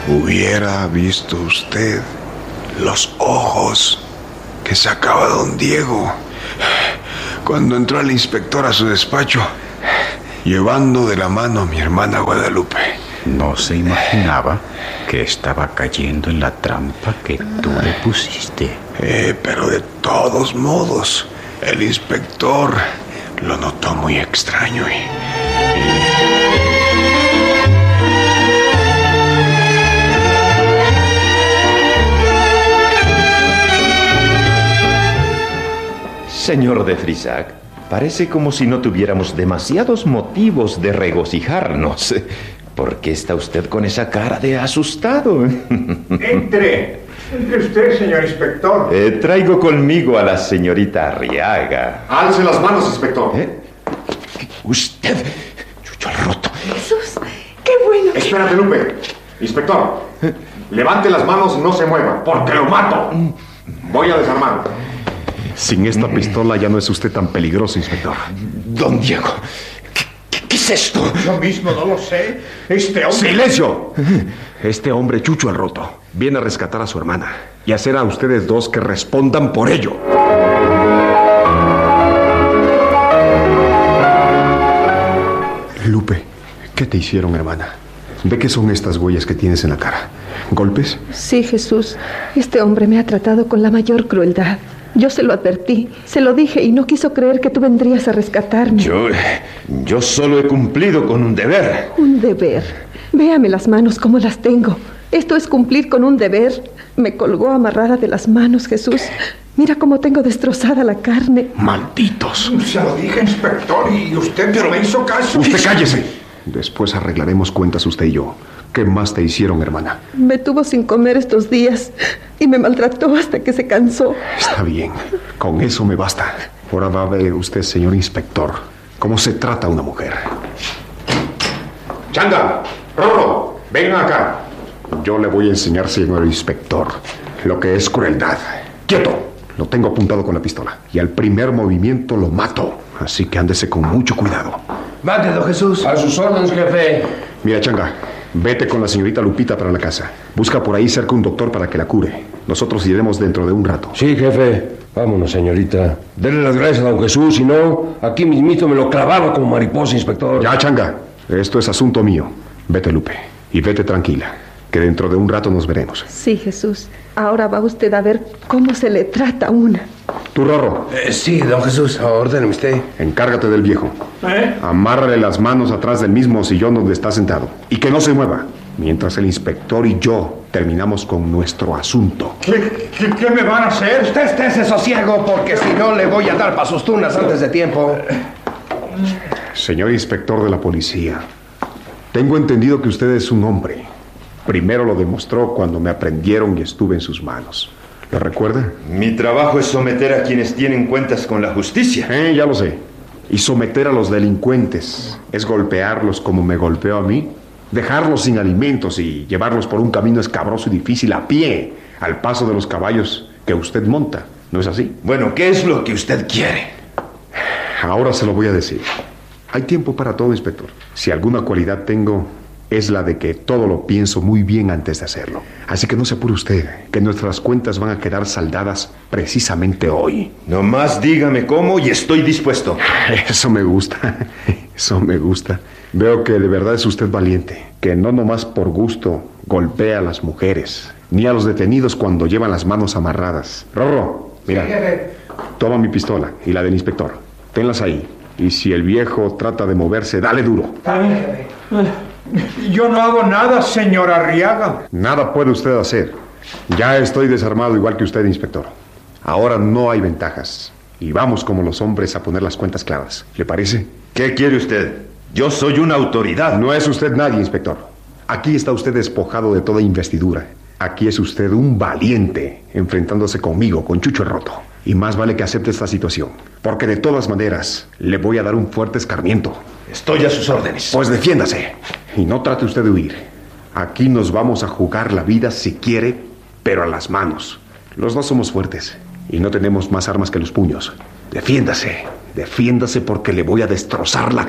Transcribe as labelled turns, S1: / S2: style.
S1: Hubiera visto usted los ojos que sacaba don Diego cuando entró el inspector a su despacho, llevando de la mano a mi hermana Guadalupe.
S2: No se imaginaba que estaba cayendo en la trampa que tú le pusiste.
S1: Pero de todos modos, el inspector lo notó muy extraño y...
S3: Señor de Frisac, parece como si no tuviéramos demasiados motivos de regocijarnos. ¿Por qué está usted con esa cara de asustado?
S4: Entre usted, señor inspector.
S3: Traigo conmigo a la señorita Arriaga.
S4: Alce las manos, inspector.
S3: Usted, Chucho el Roto.
S5: Jesús, qué bueno.
S4: Espérate, Lupe. Inspector, levante las manos y no se mueva, porque lo mato. Voy a desarmar.
S6: Sin esta pistola ya no es usted tan peligroso, inspector.
S3: Don Diego, ¿qué es esto?
S4: Yo mismo no lo sé. Este hombre...
S6: ¡Silencio! Este hombre, Chucho el Roto, viene a rescatar a su hermana y hacer a ustedes dos que respondan por ello. Lupe, ¿qué te hicieron, hermana? ¿De qué son estas huellas que tienes en la cara? ¿Golpes?
S5: Sí, Jesús. Este hombre me ha tratado con la mayor crueldad. Yo se lo advertí, se lo dije y no quiso creer que tú vendrías a rescatarme.
S3: Yo solo he cumplido con un deber.
S5: ¿Un deber? Véame las manos como las tengo. Esto es cumplir con un deber. Me colgó amarrada de las manos, Jesús. Mira cómo tengo destrozada la carne.
S6: ¡Malditos!
S4: Se lo dije, inspector, y usted no me hizo caso.
S6: ¡Usted cállese! Después arreglaremos cuentas usted y yo. ¿Qué más te hicieron, hermana?
S5: Me tuvo sin comer estos días y me maltrató hasta que se cansó.
S6: Está bien, con eso me basta. Ahora va a ver usted, señor inspector, cómo se trata a una mujer.
S4: Changa, Rorro, vengan acá.
S6: Yo le voy a enseñar, señor inspector, lo que es crueldad. ¡Quieto! Lo tengo apuntado con la pistola y al primer movimiento lo mato. Así que ándese con mucho cuidado.
S7: Mate, don Jesús.
S4: A sus órdenes, jefe.
S6: Mira, Changa, vete con la señorita Lupita para la casa. Busca por ahí cerca un doctor para que la cure. Nosotros iremos dentro de un rato.
S7: Sí, jefe. Vámonos, señorita. Denle las gracias a don Jesús, si no, aquí mismito me lo clavaba como mariposa, inspector.
S6: Ya, Changa, esto es asunto mío. Vete, Lupe, y vete tranquila, que dentro de un rato nos veremos.
S5: Sí, Jesús. Ahora va usted a ver cómo se le trata a una.
S6: Tú, Rorro.
S7: Sí, don Jesús, ordéneme usted.
S6: Encárgate del viejo. Amárrale las manos atrás del mismo sillón donde está sentado. Y que no se mueva, mientras el inspector y yo terminamos con nuestro asunto.
S4: ¿Qué me van a hacer?
S7: Usted estése sosiego, porque si no le voy a dar pa' sus tunas antes de tiempo.
S6: Señor inspector de la policía, tengo entendido que usted es un hombre. Primero lo demostró cuando me aprendieron y estuve en sus manos. ¿Lo recuerda?
S3: Mi trabajo es someter a quienes tienen cuentas con la justicia.
S6: Ya lo sé. Y someter a los delincuentes es golpearlos como me golpeó a mí. Dejarlos sin alimentos y llevarlos por un camino escabroso y difícil a pie, al paso de los caballos que usted monta. ¿No es así?
S3: Bueno, ¿qué es lo que usted quiere?
S6: Ahora se lo voy a decir. Hay tiempo para todo, inspector. Si alguna cualidad tengo, es la de que todo lo pienso muy bien antes de hacerlo. Así que no se apure usted, que nuestras cuentas van a quedar saldadas precisamente hoy.
S3: Nomás dígame cómo y estoy dispuesto.
S6: Eso me gusta, eso me gusta. Veo que de verdad es usted valiente, que no nomás por gusto golpea a las mujeres, ni a los detenidos cuando llevan las manos amarradas. Rorro, mira, toma mi pistola y la del inspector. Tenlas ahí. Y si el viejo trata de moverse, dale duro.
S4: Yo no hago nada, señor Arriaga.
S6: Nada puede usted hacer. Ya estoy desarmado igual que usted, inspector. Ahora no hay ventajas. Y vamos como los hombres a poner las cuentas claras. ¿Le parece?
S3: ¿Qué quiere usted? Yo soy una autoridad.
S6: No es usted nadie, inspector. Aquí está usted despojado de toda investidura. Aquí es usted un valiente, enfrentándose conmigo, con Chucho el Roto. Y más vale que acepte esta situación, porque de todas maneras le voy a dar un fuerte escarmiento.
S3: Estoy a sus órdenes.
S6: Pues defiéndase. Y no trate usted de huir. Aquí nos vamos a jugar la vida si quiere, pero a las manos. Los dos somos fuertes y no tenemos más armas que los puños. Defiéndase, defiéndase porque le voy a destrozar la